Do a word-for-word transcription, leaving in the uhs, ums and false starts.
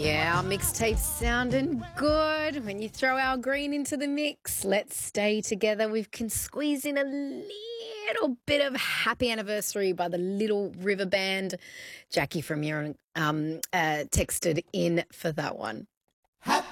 Yeah, our mixtape's sounding good. When you throw Al Green into the mix, Let's Stay Together, we can squeeze in a little bit of Happy Anniversary by the Little River Band. Jackie from Erin um, uh, texted in for that one. Happy